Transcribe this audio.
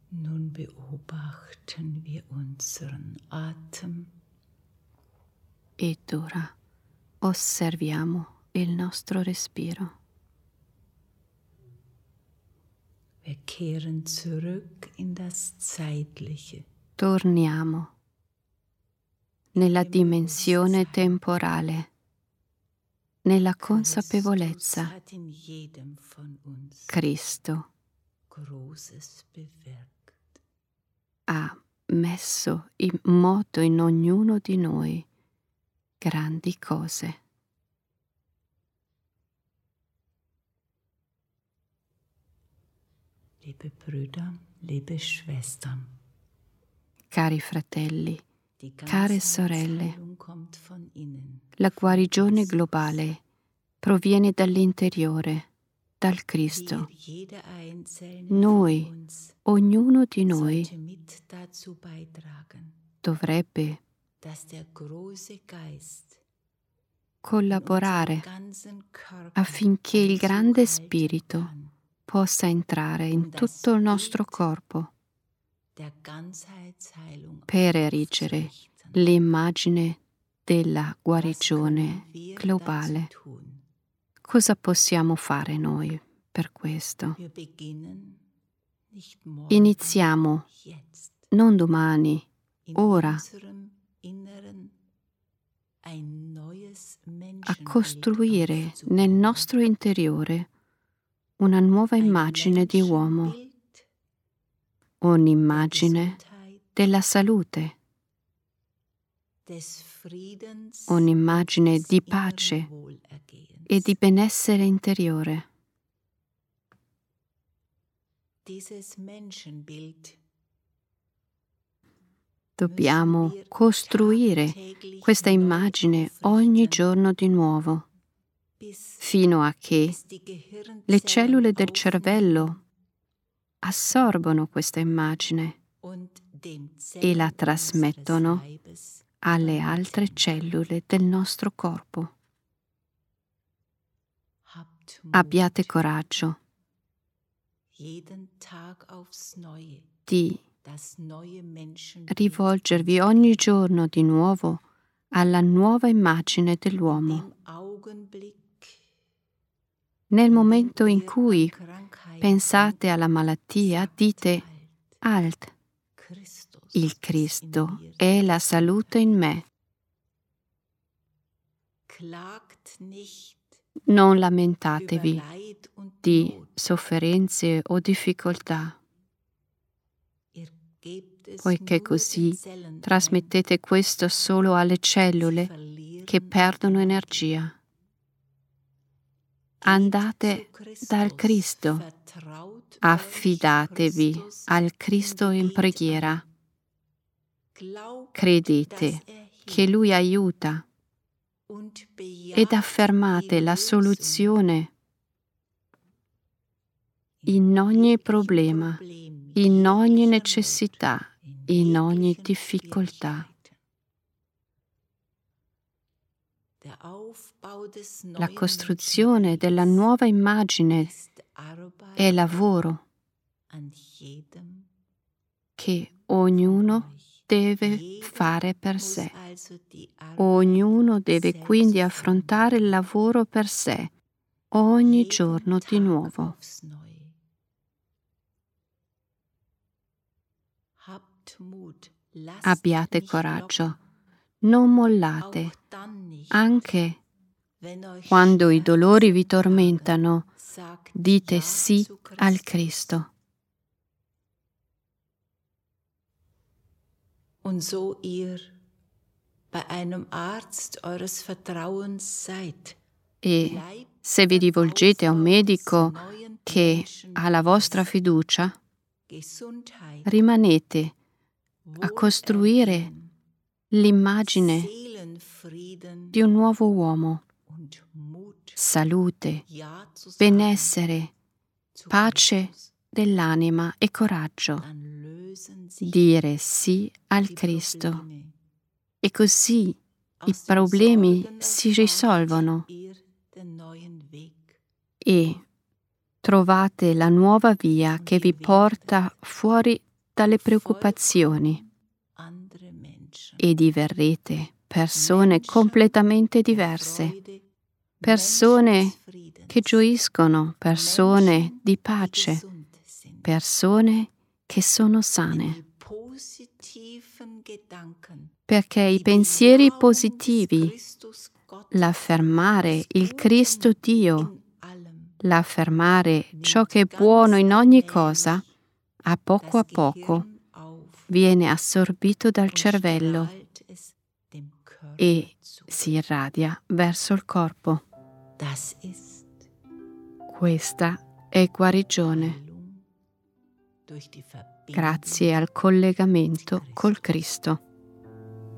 Nun beobachten wir unseren Atem. Ed ora osserviamo il nostro respiro. Wir kehren zurück in das Zeitliche. Torniamo nella dimensione temporale, nella consapevolezza. Christus hat in jedem von uns Cristo Großes bewirkt. ha messo in moto in ognuno di noi grandi cose. Liebe Brüder, liebe Schwestern, Cari fratelli, die care sorelle, Ganzheilung kommt von innen. la guarigione globale proviene dall'interiore, dal Cristo. Jeder einzelne Noi, von uns ognuno di noi, sollte mit dazu beitragen, dovrebbe dass der große Geist collaborare unseren ganzen Körper affinché il grande Einzug halten Spirito kann, possa entrare in tutto il nostro corpo der Ganzheitsheilung per erigere aufzurichten. l'immagine della Was guarigione können wir globale. dazu tun? Cosa possiamo fare noi per questo? Wir beginnen nicht morgen, Iniziamo jetzt, non domani, in ora, unserem Inneren ein neues a Menschenbild costruire aufzubauen. nel nostro interiore una nuova Ein immagine di uomo, Menschenbild un'immagine der Gesundheit, della salute, des Friedens un'immagine und des di inneren pace Wohlergehens. e di benessere interiore. Dieses Menschenbild Dobbiamo costruire questa immagine ogni giorno di nuovo, fino a che le cellule del cervello assorbono questa immagine e la trasmettono alle altre cellule del nostro corpo. Abbiate coraggio di rivolgervi ogni giorno di nuovo alla nuova immagine dell'uomo. Nel momento in cui pensate alla malattia, dite: Halt, il Cristo è la salute in me. Non lamentatevi di sofferenze o difficoltà, poiché così trasmettete questo solo alle cellule che perdono energia. Andate dal Cristo, affidatevi al Cristo in preghiera, credete che Lui aiuta ed affermate la soluzione in ogni problema, in ogni necessità, in ogni difficoltà. La costruzione della nuova immagine è lavoro che ognuno deve fare per sé. Ognuno deve quindi affrontare il lavoro per sé ogni giorno di nuovo. Abbiate coraggio, non mollate, anche quando i dolori vi tormentano, dite sì al Cristo. Und so ihr bei einem Arzt eures Vertrauens seid, E se vi rivolgete a un medico che ha la vostra fiducia, rimanete a costruire l'immagine di un nuovo uomo. Salute, benessere, pace dell'anima e coraggio. Dire sì al Cristo. E così i problemi si risolvono e trovate la nuova via che vi porta fuori dalle preoccupazioni e diverrete persone completamente diverse, persone che gioiscono, persone di pace, persone che sono sane. Perché i pensieri positivi, l'affermare il Cristo Dio, l'affermare ciò che è buono in ogni cosa, a poco viene assorbito dal cervello e si irradia verso il corpo. Questa è guarigione, grazie al collegamento col Cristo.